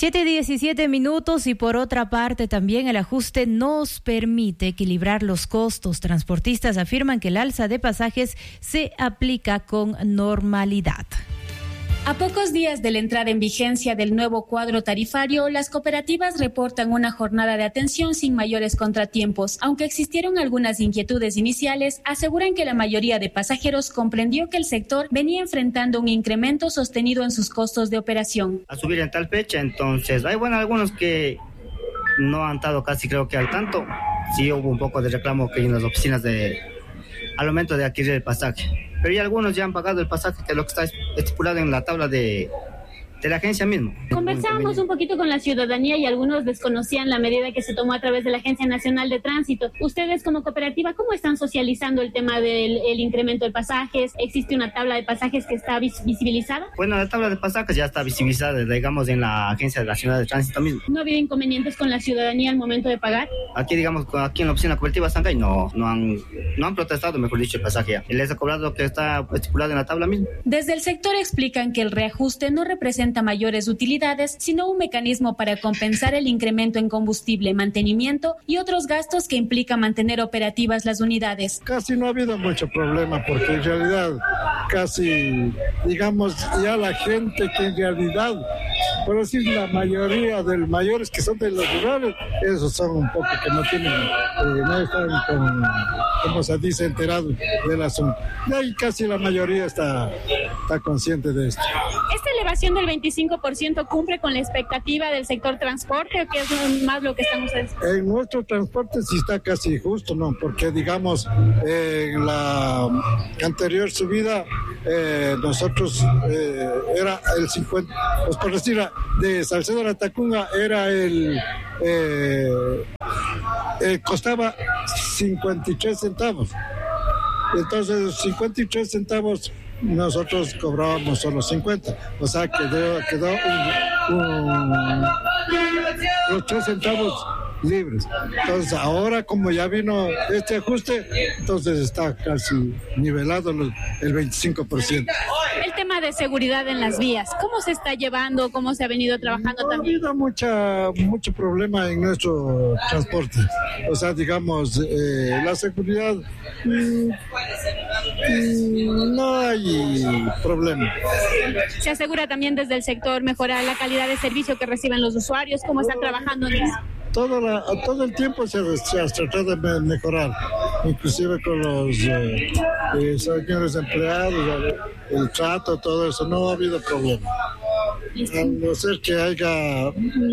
7:17 y por otra parte también el ajuste nos permite equilibrar los costos. Transportistas afirman que el alza de pasajes se aplica con normalidad. A pocos días de la entrada en vigencia del nuevo cuadro tarifario, las cooperativas reportan una jornada de atención sin mayores contratiempos. Aunque existieron algunas inquietudes iniciales, aseguran que la mayoría de pasajeros comprendió que el sector venía enfrentando un incremento sostenido en sus costos de operación. A subir en tal fecha, entonces hay algunos que no han estado casi creo que al tanto. Sí hubo un poco de reclamo que en las oficinas al momento de adquirir el pasaje. Pero ya algunos ya han pagado el pasaje, que es lo que está estipulado en la tabla de la agencia mismo. Conversábamos un poquito con la ciudadanía y algunos desconocían la medida que se tomó a través de la Agencia Nacional de Tránsito. Ustedes como cooperativa, ¿cómo están socializando el tema del incremento de pasajes? ¿Existe una tabla de pasajes que está visibilizada? Bueno, la tabla de pasajes ya está visibilizada, digamos, en la Agencia Nacional de Tránsito mismo. ¿No ha habido inconvenientes con la ciudadanía al momento de pagar? Aquí, digamos, aquí en la oficina cooperativa Sangay no han protestado, mejor dicho, el pasaje ya. Les ha cobrado lo que está estipulado en la tabla mismo. Desde el sector explican que el reajuste no representa mayores utilidades, sino un mecanismo para compensar el incremento en combustible, mantenimiento y otros gastos que implica mantener operativas las unidades. Casi no ha habido mucho problema porque en realidad casi, digamos, ya la gente que en realidad, por decir la mayoría de los mayores que son de los rurales, esos son un poco que no tienen, no están como se dice, enterados del asunto. Y ahí casi la mayoría está consciente de esto. ¿Esta elevación del 25% cumple con la expectativa del sector transporte o qué es más lo que están ustedes? En nuestro transporte sí está casi justo, ¿no? Porque digamos, en la anterior subida nosotros era el 50, pues por decir, de Salcedo a la Tacunga era costaba 53 centavos. Entonces, 53 centavos nosotros cobrábamos solo 50, o sea, quedó los 3 centavos libres. Entonces, ahora como ya vino este ajuste, entonces está casi nivelado el 25%. El tema de seguridad en las vías, ¿cómo se está llevando? ¿Cómo se ha venido trabajando también? Ha habido mucho problema en nuestro transporte. O sea, digamos, la seguridad no hay problema. Se asegura también desde el sector mejorar la calidad de servicio que reciben los usuarios. ¿Cómo están trabajando en eso? Todo el tiempo se ha tratado de mejorar, inclusive con los señores empleados, el trato, todo eso, no ha habido problema. A no ser que haya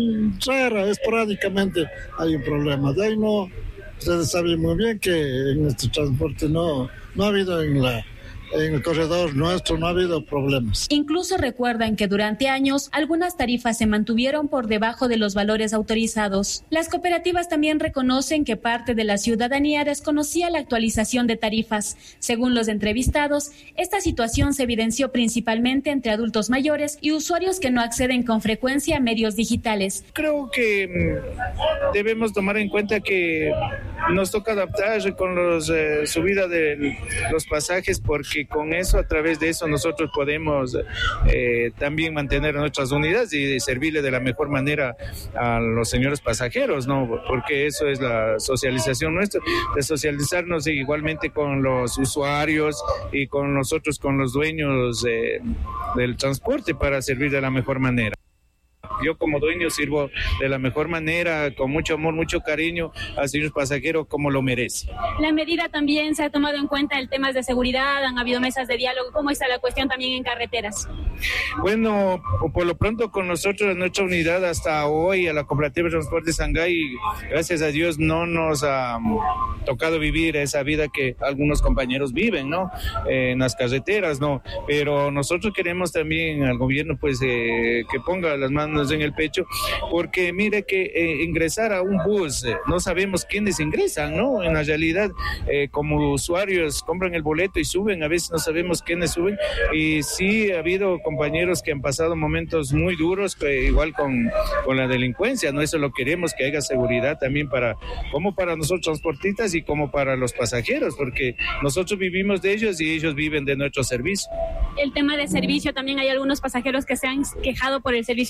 esporádicamente hay un problema. De ahí no, ustedes saben muy bien que en nuestro transporte no ha habido en el corredor nuestro no ha habido problemas. Incluso recuerdan que durante años algunas tarifas se mantuvieron por debajo de los valores autorizados. Las cooperativas también reconocen que parte de la ciudadanía desconocía la actualización de tarifas. Según los entrevistados, esta situación se evidenció principalmente entre adultos mayores y usuarios que no acceden con frecuencia a medios digitales. Creo que debemos tomar en cuenta que nos toca adaptar con la subida de los pasajes, porque con eso, a través de eso, nosotros podemos también mantener nuestras unidades y servirle de la mejor manera a los señores pasajeros, ¿no? Porque eso es la socialización nuestra, de socializarnos igualmente con los usuarios y con nosotros, con los dueños del transporte, para servir de la mejor manera. Yo como dueño sirvo de la mejor manera, con mucho amor, mucho cariño al señor pasajero como lo merece. La medida también se ha tomado en cuenta el tema de seguridad, han habido mesas de diálogo. ¿Cómo está la cuestión también en carreteras? Bueno, por lo pronto con nosotros, nuestra unidad hasta hoy, a la Cooperativa de Transporte Sangay, gracias a Dios no nos ha tocado vivir esa vida que algunos compañeros viven, ¿no? En las carreteras, ¿no? Pero nosotros queremos también al gobierno, pues, que ponga las manos en el pecho, porque mire que ingresar a un bus, no sabemos quiénes ingresan, ¿no? En la realidad, como usuarios compran el boleto y suben, a veces no sabemos quiénes suben, y sí ha habido compañeros que han pasado momentos muy duros, igual con la delincuencia, ¿no? Eso lo queremos, que haya seguridad también como para nosotros transportistas y como para los pasajeros, porque nosotros vivimos de ellos y ellos viven de nuestro servicio. El tema de servicio, también hay algunos pasajeros que se han quejado por el servicio que reciben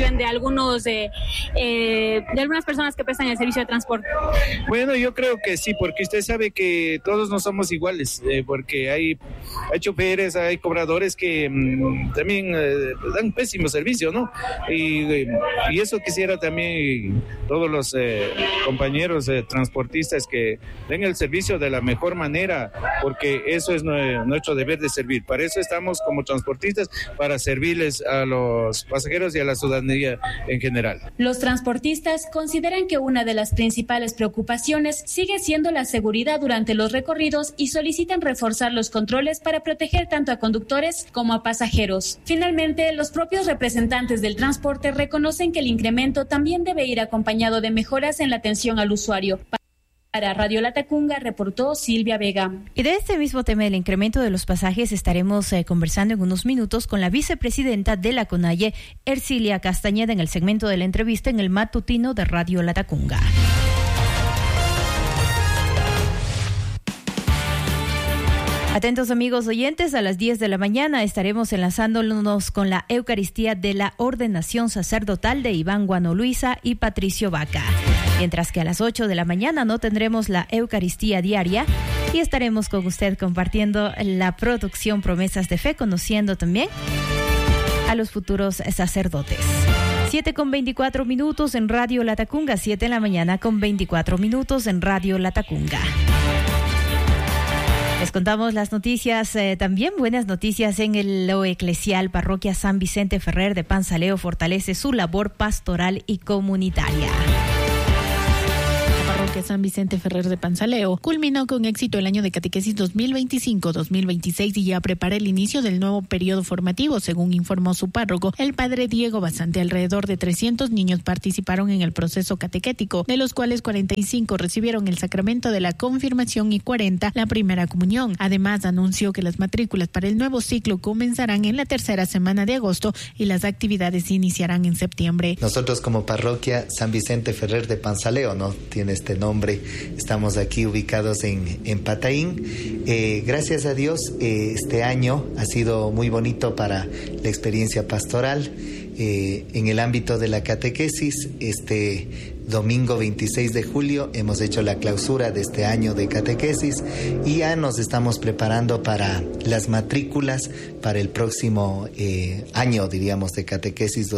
perciben de algunas personas que prestan el servicio de transporte? Bueno, yo creo que sí, porque usted sabe que todos no somos iguales, porque hay choferes, hay cobradores que también dan pésimo servicio, ¿no? Y eso quisiera también todos los compañeros transportistas que den el servicio de la mejor manera, porque eso es nuestro deber de servir. Para eso estamos como transportistas, para servirles a los pasajeros y a la ciudadanía en general. Los transportistas consideran que una de las principales preocupaciones sigue siendo la seguridad durante los recorridos y solicitan reforzar los controles para proteger tanto a conductores como a pasajeros. Finalmente, los propios representantes del transporte reconocen que el incremento también debe ir acompañado de mejoras en la atención al usuario. Para Radio Latacunga reportó Silvia Vega. Y de este mismo tema del incremento de los pasajes estaremos conversando en unos minutos con la vicepresidenta de la CONAIE, Ercilia Castañeda, en el segmento de la entrevista en el matutino de Radio Latacunga. Atentos amigos oyentes, a las 10 de la mañana estaremos enlazándonos con la Eucaristía de la Ordenación Sacerdotal de Iván Guano Luisa y Patricio Vaca. Mientras que a las 8 de la mañana no tendremos la Eucaristía diaria y estaremos con usted compartiendo la producción Promesas de Fe, conociendo también a los futuros sacerdotes. 7:24 en Radio Latacunga, 7 de la mañana con 24 minutos en Radio Latacunga. Les contamos las noticias, también buenas noticias en lo eclesial. Parroquia San Vicente Ferrer de Panzaleo fortalece su labor pastoral y comunitaria. Que San Vicente Ferrer de Panzaleo culminó con éxito el año de catequesis 2025-2026 y ya prepara el inicio del nuevo periodo formativo, según informó su párroco, el padre Diego Basante. Alrededor de 300 niños participaron en el proceso catequético, de los cuales 45 recibieron el sacramento de la confirmación y 40 la primera comunión. Además, anunció que las matrículas para el nuevo ciclo comenzarán en la tercera semana de agosto y las actividades iniciarán en septiembre. Nosotros como parroquia San Vicente Ferrer de Panzaleo, ¿no? Tiene este nombre, estamos aquí ubicados en Pataín. Gracias a Dios, este año ha sido muy bonito para la experiencia pastoral. En el ámbito de la catequesis, este domingo 26 de julio hemos hecho la clausura de este año de catequesis y ya nos estamos preparando para las matrículas para el próximo año, diríamos, de catequesis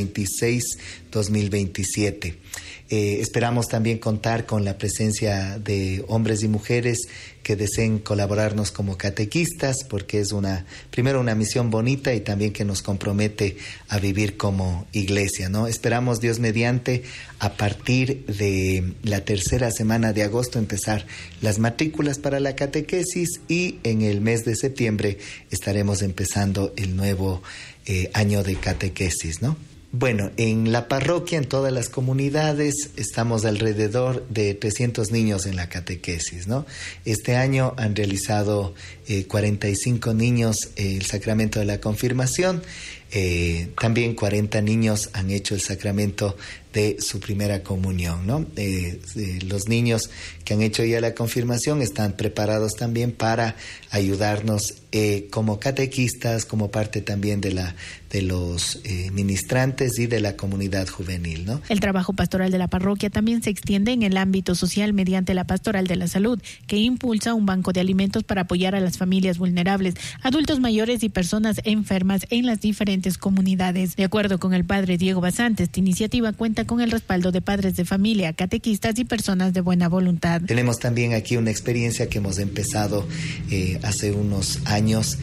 2026-2027. Esperamos también contar con la presencia de hombres y mujeres que deseen colaborarnos como catequistas, porque es primero una misión bonita y también que nos compromete a vivir como iglesia, ¿no? Esperamos, Dios mediante, a partir de la tercera semana de agosto empezar las matrículas para la catequesis y en el mes de septiembre estaremos empezando el nuevo año de catequesis, ¿no? Bueno, en la parroquia, en todas las comunidades, estamos alrededor de 300 niños en la catequesis, ¿no? Este año han realizado 45 niños el sacramento de la confirmación. También 40 niños han hecho el sacramento de su primera comunión, ¿no? Los niños que han hecho ya la confirmación están preparados también para ayudarnos como catequistas, como parte también de los ministrantes y de la comunidad juvenil, ¿no? El trabajo pastoral de la parroquia también se extiende en el ámbito social mediante la Pastoral de la Salud, que impulsa un banco de alimentos para apoyar a las familias vulnerables, adultos mayores y personas enfermas en las diferentes comunidades. De acuerdo con el padre Diego Basante, esta iniciativa cuenta con el respaldo de padres de familia, catequistas y personas de buena voluntad. Tenemos también aquí una experiencia que hemos empezado hace unos años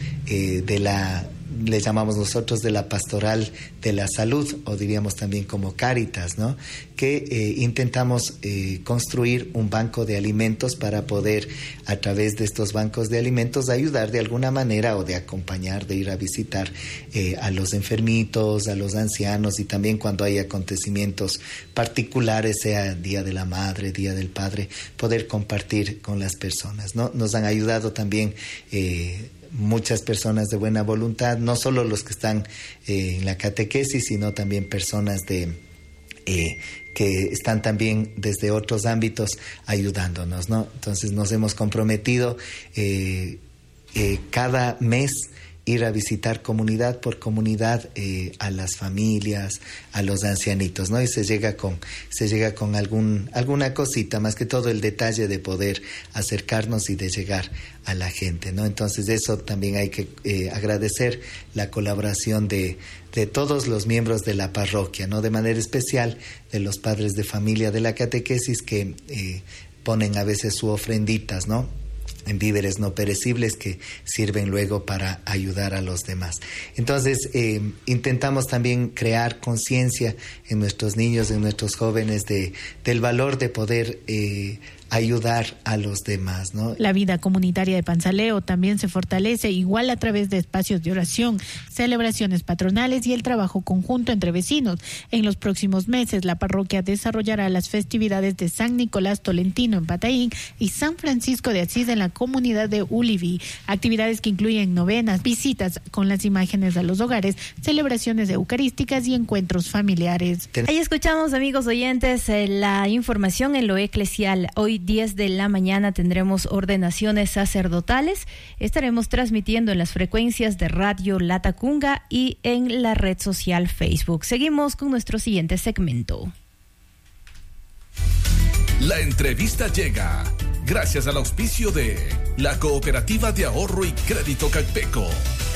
le llamamos nosotros de la Pastoral de la Salud, o diríamos también como Cáritas, ¿no? Que intentamos construir un banco de alimentos para poder, a través de estos bancos de alimentos, ayudar de alguna manera o de acompañar, de ir a visitar a los enfermitos, a los ancianos, y también cuando hay acontecimientos particulares, sea Día de la Madre, Día del Padre, poder compartir con las personas, ¿no? Nos han ayudado también muchas personas de buena voluntad, no solo los que están en la catequesis, sino también personas que están también desde otros ámbitos ayudándonos, ¿no? Entonces nos hemos comprometido cada mes ir a visitar comunidad por comunidad a las familias, a los ancianitos, ¿no? Y se llega con alguna cosita, más que todo el detalle de poder acercarnos y de llegar a la gente, ¿no? Entonces eso también hay que agradecer la colaboración de todos los miembros de la parroquia, ¿no? De manera especial de los padres de familia de la catequesis que ponen a veces sus ofrenditas, ¿no? En víveres no perecibles que sirven luego para ayudar a los demás. Entonces, intentamos también crear conciencia en nuestros niños, en nuestros jóvenes del valor de poder ayudar a los demás, ¿no? La vida comunitaria de Panzaleo también se fortalece igual a través de espacios de oración, celebraciones patronales y el trabajo conjunto entre vecinos. En los próximos meses, la parroquia desarrollará las festividades de San Nicolás Tolentino en Pataín y San Francisco de Asís en la comunidad de Uliví. Actividades que incluyen novenas, visitas con las imágenes a los hogares, celebraciones eucarísticas y encuentros familiares. Ahí escuchamos, amigos oyentes, la información en lo eclesial. Hoy 10 de la mañana tendremos ordenaciones sacerdotales. Estaremos transmitiendo en las frecuencias de Radio Latacunga y en la red social Facebook. Seguimos con nuestro siguiente segmento. La entrevista llega gracias al auspicio de la Cooperativa de Ahorro y Crédito Calpeco.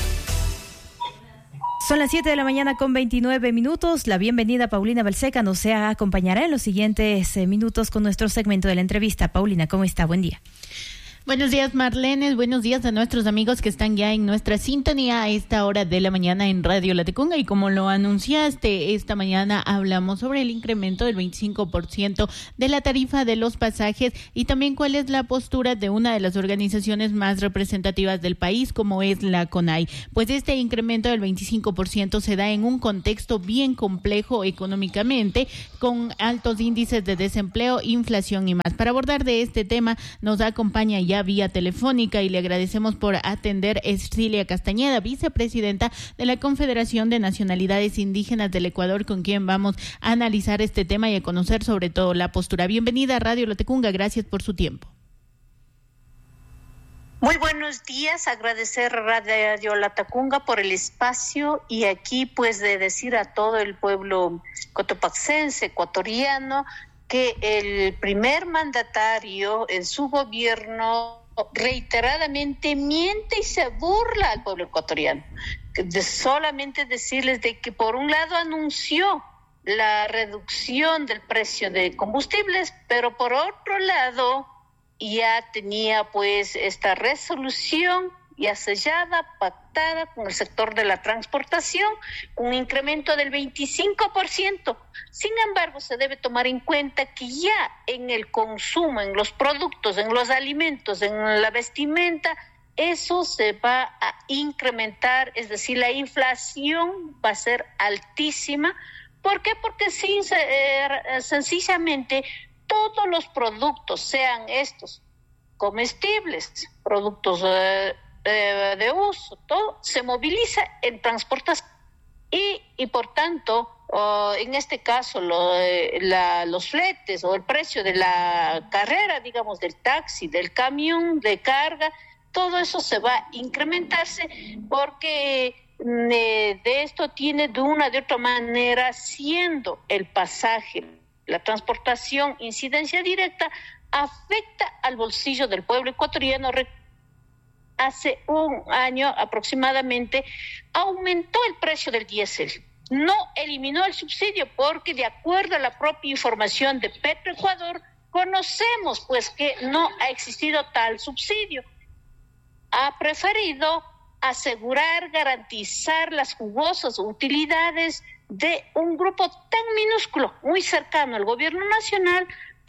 Son las 7 de la mañana con 29 minutos. La bienvenida Paulina Balseca nos acompañará en los siguientes minutos con nuestro segmento de la entrevista. Paulina, ¿cómo está? Buen día. Buenos días, Marlene. Buenos días a nuestros amigos que están ya en nuestra sintonía a esta hora de la mañana en Radio Latacunga. Y como lo anunciaste, esta mañana hablamos sobre el incremento del 25% de la tarifa de los pasajes y también cuál es la postura de una de las organizaciones más representativas del país, como es la CONAI. Pues este incremento del 25% se da en un contexto bien complejo económicamente, con altos índices de desempleo, inflación y más. Para abordar de este tema nos acompaña ya vía telefónica y le agradecemos por atender Ercilia Castañeda, vicepresidenta de la Confederación de Nacionalidades Indígenas del Ecuador, con quien vamos a analizar este tema y a conocer sobre todo la postura. Bienvenida a Radio Latacunga, gracias por su tiempo. Muy buenos días, agradecer a Radio Latacunga por el espacio y aquí pues de decir a todo el pueblo cotopaxense, ecuatoriano, que el primer mandatario en su gobierno reiteradamente miente y se burla al pueblo ecuatoriano. Solamente decirles de que por un lado anunció la reducción del precio de combustibles, pero por otro lado ya tenía pues esta resolución ya sellada, pactada con el sector de la transportación, un incremento del 25%. Sin embargo, se debe tomar en cuenta que ya en el consumo, en los productos, en los alimentos, en la vestimenta, eso se va a incrementar, es decir, la inflación va a ser altísima. ¿Por qué? Porque sencillamente todos los productos, sean estos comestibles, productos de uso, todo se moviliza en transportación y por tanto, en este caso, los fletes o el precio de la carrera, digamos, del taxi, del camión de carga, todo eso se va a incrementarse porque de esto tiene de una de otra manera, siendo el pasaje, la transportación, incidencia directa, afecta al bolsillo del pueblo ecuatoriano. Hace un año aproximadamente aumentó el precio del diésel. No eliminó el subsidio porque de acuerdo a la propia información de Petroecuador, conocemos pues que no ha existido tal subsidio. Ha preferido asegurar, garantizar las jugosas utilidades de un grupo tan minúsculo, muy cercano al gobierno nacional,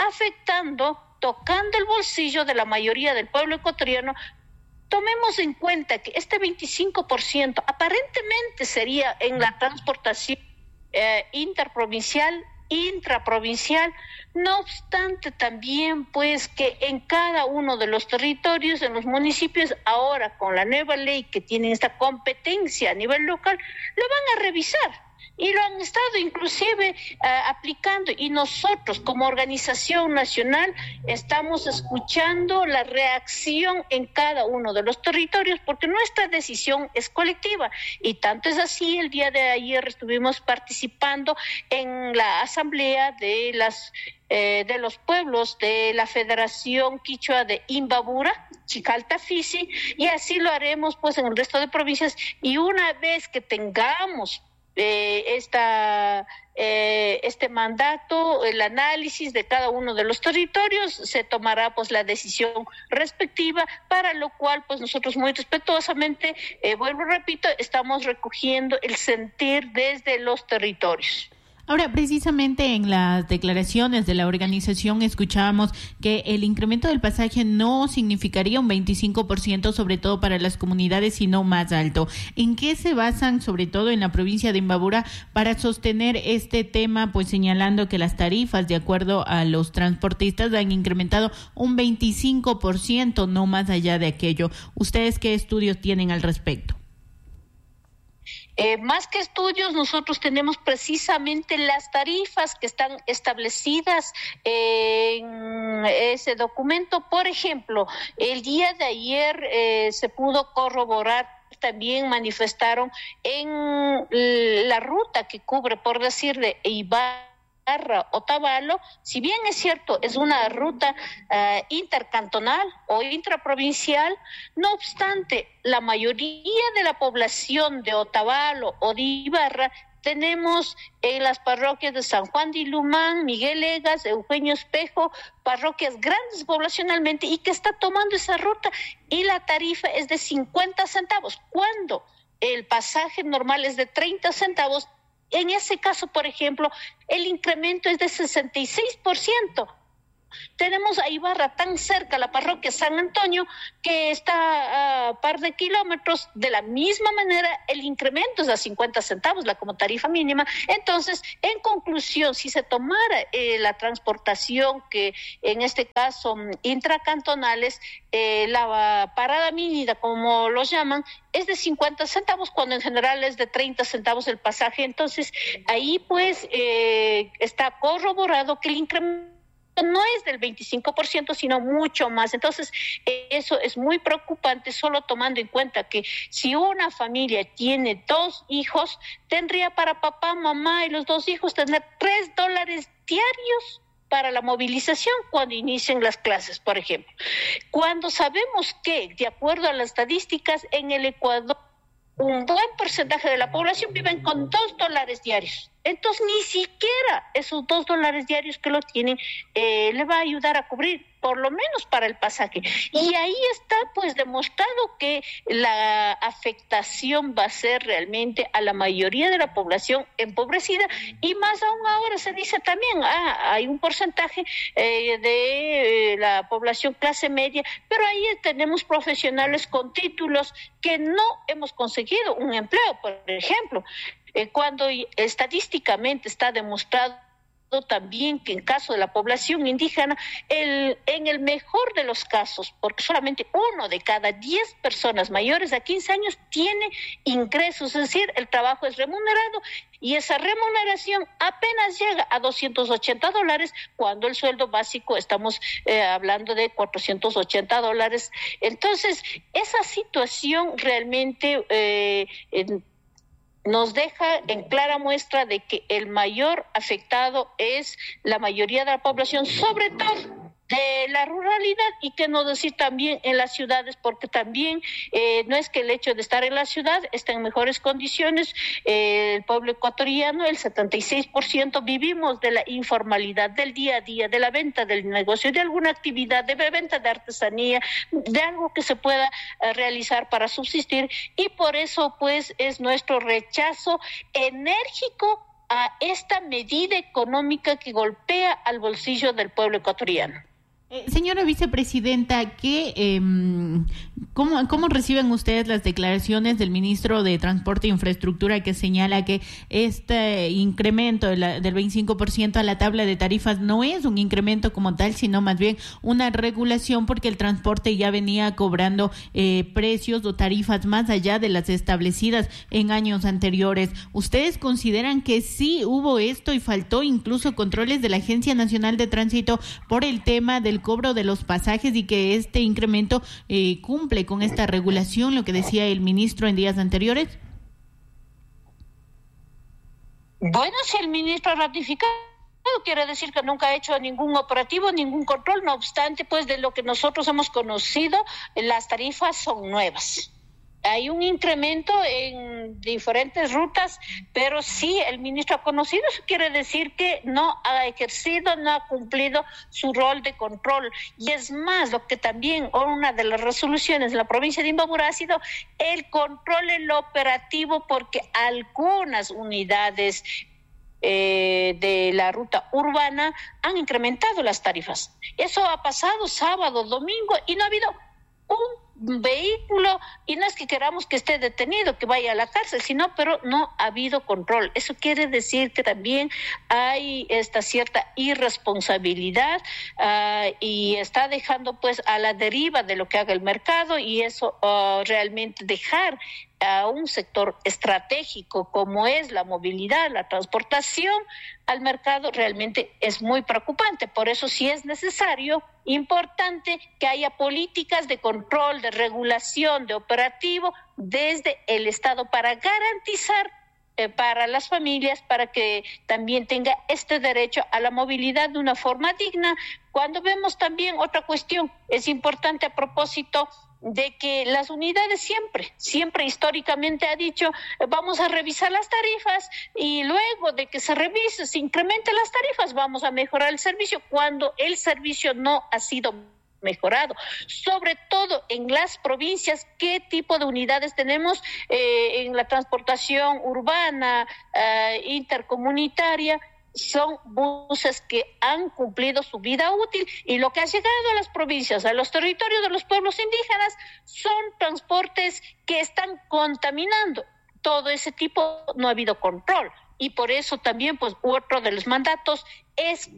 tocando el bolsillo de la mayoría del pueblo ecuatoriano. Tomemos en cuenta que este 25% aparentemente sería en la transportación interprovincial, intraprovincial, no obstante también pues que en cada uno de los territorios, en los municipios, ahora con la nueva ley que tienen esta competencia a nivel local, lo van a revisar. y lo han estado inclusive aplicando, y nosotros como organización nacional estamos escuchando la reacción en cada uno de los territorios, porque nuestra decisión es colectiva, y tanto es así, el día de ayer estuvimos participando en la asamblea de los pueblos de la Federación Quichua de Imbabura, Chicaltafisi, y así lo haremos pues en el resto de provincias, y una vez que tengamos este mandato, el análisis de cada uno de los territorios, se tomará pues la decisión respectiva, para lo cual pues nosotros muy respetuosamente, vuelvo y repito, estamos recogiendo el sentir desde los territorios. Ahora, precisamente en las declaraciones de la organización escuchábamos que el incremento del pasaje no significaría un 25%, sobre todo para las comunidades, sino más alto. ¿En qué se basan, sobre todo en la provincia de Imbabura, para sostener este tema, pues señalando que las tarifas, de acuerdo a los transportistas, han incrementado un 25%, no más allá de aquello? ¿Ustedes qué estudios tienen al respecto? Más que estudios, nosotros tenemos precisamente las tarifas que están establecidas en ese documento. Por ejemplo, el día de ayer se pudo corroborar, también manifestaron en la ruta que cubre, por decir, de Ibarra, Otavalo, si bien es cierto, es una ruta intercantonal o intraprovincial, no obstante, la mayoría de la población de Otavalo o de Ibarra tenemos en las parroquias de San Juan de Ilumán, Miguel Egas, Eugenio Espejo, parroquias grandes poblacionalmente, y que está tomando esa ruta, y la tarifa es de 50 centavos, cuando el pasaje normal es de 30 centavos. En ese caso, por ejemplo, el incremento es de 66%. Tenemos a Ibarra tan cerca, la parroquia San Antonio, que está a par de kilómetros. De la misma manera, el incremento es a 50 centavos, como tarifa mínima. Entonces, en conclusión, si se tomara la transportación, que en este caso intracantonales, la parada mínima, como lo llaman, es de 50 centavos, cuando en general es de 30 centavos el pasaje. Entonces, ahí pues está corroborado que el incremento no es del 25%, sino mucho más. Entonces, eso es muy preocupante, solo tomando en cuenta que si una familia tiene 2 hijos, tendría para papá, mamá y los 2 hijos tener $3 diarios para la movilización cuando inicien las clases, por ejemplo. Cuando sabemos que, de acuerdo a las estadísticas, en el Ecuador, un buen porcentaje de la población viven con $2 diarios. Entonces, ni siquiera esos $2 diarios que lo tienen le va a ayudar a cubrir, por lo menos para el pasaje. Y ahí está pues demostrado que la afectación va a ser realmente a la mayoría de la población empobrecida, y más aún ahora se dice también, hay un porcentaje de la población clase media, pero ahí tenemos profesionales con títulos que no hemos conseguido un empleo, por ejemplo. Cuando estadísticamente está demostrado también que en caso de la población indígena, en el mejor de los casos, porque solamente 1 de cada 10 personas mayores a 15 años tiene ingresos, es decir, el trabajo es remunerado, y esa remuneración apenas llega a $280, cuando el sueldo básico estamos hablando de $480. Entonces, esa situación realmente nos deja en clara muestra de que el mayor afectado es la mayoría de la población, sobre todo de la ruralidad, y que no decir también en las ciudades, porque también no es que el hecho de estar en la ciudad está en mejores condiciones. El pueblo ecuatoriano, el 76% vivimos de la informalidad, del día a día, de la venta del negocio, de alguna actividad, de venta de artesanía, de algo que se pueda realizar para subsistir, y por eso pues es nuestro rechazo enérgico a esta medida económica que golpea al bolsillo del pueblo ecuatoriano. Señora vicepresidenta, ¿qué ¿Cómo reciben ustedes las declaraciones del ministro de Transporte e Infraestructura que señala que este incremento del 25% a la tabla de tarifas no es un incremento como tal, sino más bien una regulación porque el transporte ya venía cobrando precios o tarifas más allá de las establecidas en años anteriores? ¿Ustedes consideran que sí hubo esto y faltó incluso controles de la Agencia Nacional de Tránsito por el tema del cobro de los pasajes y que este incremento cumple con esta regulación, lo que decía el ministro en días anteriores? Bueno, si el ministro ha ratificado, quiere decir que nunca ha hecho ningún operativo, ningún control. No obstante, pues de lo que nosotros hemos conocido, las tarifas son nuevas. Hay un incremento en diferentes rutas, pero sí el ministro ha conocido. Eso quiere decir que no ha ejercido, no ha cumplido su rol de control. Y es más, lo que también una de las resoluciones de la provincia de Imbabura ha sido el control en lo operativo, porque algunas unidades de la ruta urbana han incrementado las tarifas. Eso ha pasado sábado, domingo, y no ha habido un vehículo, y no es que queramos que esté detenido, que vaya a la cárcel, sino, pero no ha habido control. Eso quiere decir que también hay esta cierta irresponsabilidad y está dejando pues a la deriva de lo que haga el mercado, y eso realmente dejar a un sector estratégico como es la movilidad, la transportación, al mercado realmente es muy preocupante. Por eso sí es necesario, importante, que haya políticas de control, de regulación, de operativo desde el Estado para garantizar para las familias, para que también tenga este derecho a la movilidad de una forma digna. Cuando vemos también otra cuestión, es importante a propósito de que las unidades siempre históricamente ha dicho, vamos a revisar las tarifas y luego de que se revise, se incrementen las tarifas, vamos a mejorar el servicio, cuando el servicio no ha sido mejorado, sobre todo en las provincias. ¿Qué tipo de unidades tenemos en la transportación urbana, intercomunitaria? Son buses que han cumplido su vida útil, y lo que ha llegado a las provincias, a los territorios de los pueblos indígenas, son transportes que están contaminando. Todo ese tipo no ha habido control, y por eso también pues otro de los mandatos es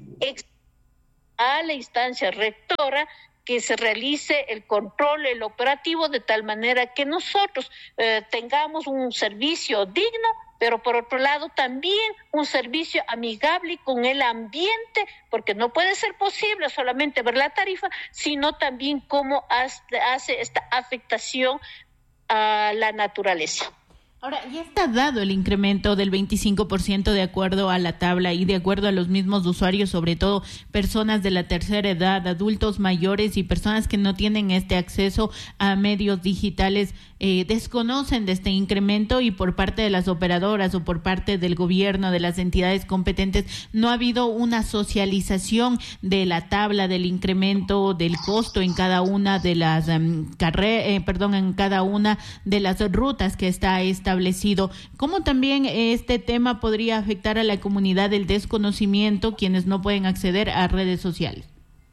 a la instancia rectora que se realice el control, el operativo, de tal manera que nosotros tengamos un servicio digno, pero por otro lado también un servicio amigable con el ambiente, porque no puede ser posible solamente ver la tarifa, sino también cómo hace esta afectación a la naturaleza. Ahora, ya está dado el incremento del 25% de acuerdo a la tabla y de acuerdo a los mismos usuarios, sobre todo personas de la tercera edad, adultos mayores y personas que no tienen este acceso a medios digitales, desconocen de este incremento, y por parte de las operadoras o por parte del gobierno, de las entidades competentes, no ha habido una socialización de la tabla, del incremento del costo en cada una de las en cada una de las rutas que está establecido. ¿Cómo también este tema podría afectar a la comunidad del desconocimiento, quienes no pueden acceder a redes sociales?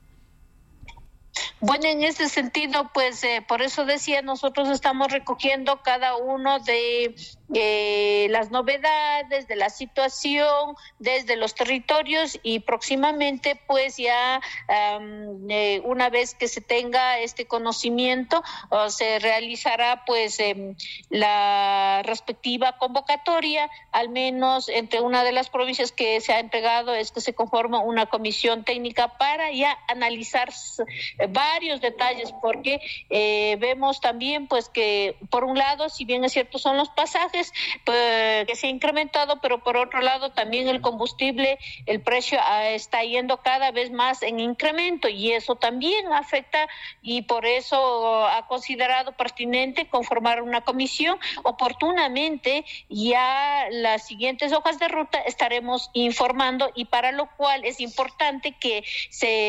Bueno, en ese sentido, pues por eso decía, nosotros estamos recogiendo cada uno de las novedades de la situación desde los territorios, y próximamente pues ya una vez que se tenga este conocimiento se realizará pues la respectiva convocatoria, al menos entre una de las provincias que se ha entregado es que se conforma una comisión técnica para ya analizar varios detalles, porque vemos también pues que por un lado, si bien es cierto son los pasajes que se ha incrementado, pero por otro lado también el combustible, el precio está yendo cada vez más en incremento, y eso también afecta, y por eso ha considerado pertinente conformar una comisión. Oportunamente ya las siguientes hojas de ruta estaremos informando, y para lo cual es importante que se